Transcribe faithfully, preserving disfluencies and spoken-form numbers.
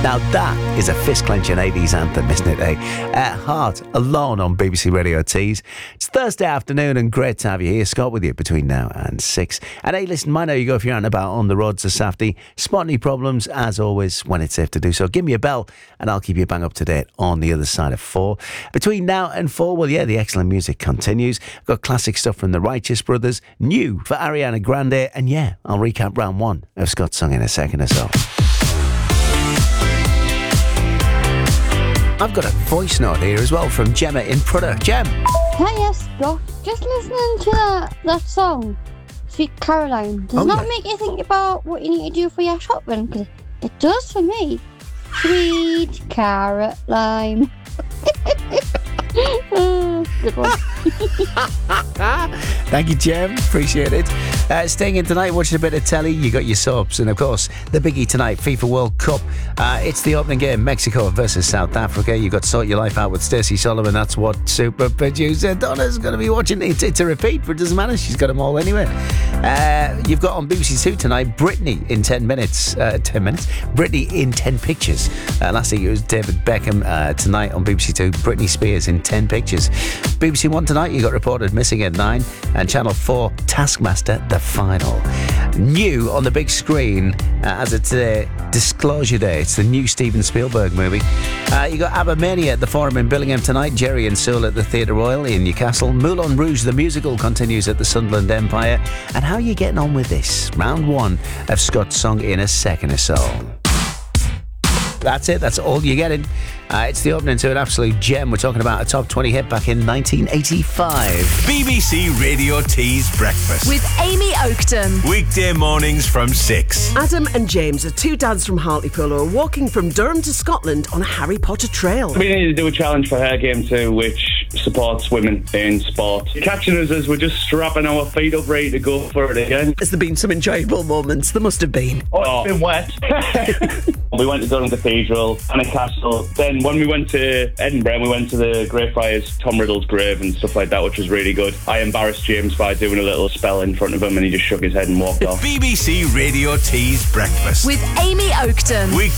Now that is a fist-clenching eighties anthem, isn't it, eh? At Heart, Alone on B B C Radio Tees. It's Thursday afternoon and great to have you here. Scott with you between now and six. And hey, listen, I know you go if you're out and about on the roads this afternoon. Spot any problems, as always, when it's safe to do so. Give me a bell and I'll keep you bang up to date on the other side of four. Between now and four, well, yeah, the excellent music continues. I've got classic stuff from the Righteous Brothers, new for Ariana Grande, and yeah, I'll recap round one of Scott's song in a second or so. I've got a voice note here as well from Gemma in Prudhoe. Gem. Hi, Scott. Just listening to that, that song, Sweet Caroline, does Oh, not yeah. make you think about what you need to do for your shopping? Because it does for me. Sweet Caroline. uh, good one. Thank you, Jem. Appreciate it. Uh, staying in tonight, watching a bit of telly. You got your soaps, and of course, the biggie tonight, FIFA World Cup. Uh, it's the opening game, Mexico versus South Africa. You got Sort Your Life Out with Stacey Sullivan. That's what super producer Donna's going to be watching. It's, it's a repeat, but it doesn't matter. She's got them all anyway. Uh, you've got on B B C Two tonight, Britney in ten minutes. Uh, ten minutes. Britney in ten pictures. Uh, last week it was David Beckham. Uh, tonight on B B C Two, Britney Spears in ten pictures. B B C One tonight, you got reported missing at nine, and Channel Four, Taskmaster, the final. New on the big screen uh, as of today, Disclosure Day. It's the new Steven Spielberg movie. Uh, you got ABBA Mania at the Forum in Billingham tonight, Jerry and Soul at the Theatre Royal in Newcastle, Moulin Rouge the musical continues at the Sunderland Empire. And how are you getting on with this? Round one of Scott's song in a second or so. That's it. That's all you're getting. Uh, it's the opening to an absolute gem. We're talking about a top twenty hit back in nineteen eighty-five. B B C Radio Tees Breakfast. With Amy Oakton. Weekday mornings from six. Adam and James are two dads from Hartlepool who are walking from Durham to Scotland on a Harry Potter trail. We need to do a challenge for Hair Game two, which supports women in sport. Catching us as we're just strapping our feet up, ready to go for it again. Has there been some enjoyable moments? There must have been. Oh, it's been wet. We went to Durham Cathedral and a castle. Then when we went to Edinburgh, we went to the Greyfriars, Tom Riddle's grave and stuff like that, which was really good. I embarrassed James by doing a little spell in front of him and he just shook his head and walked off. B B C Radio Tees Breakfast. With Amy Oakton. Week